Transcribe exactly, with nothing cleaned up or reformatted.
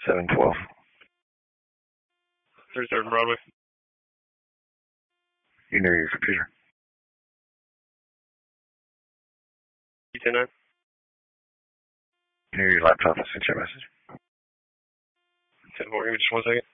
seven twelve. thirty-third Broadway. You near your computer. ten nine. You near your laptop. I sent you a message. ten four. Give me just one second.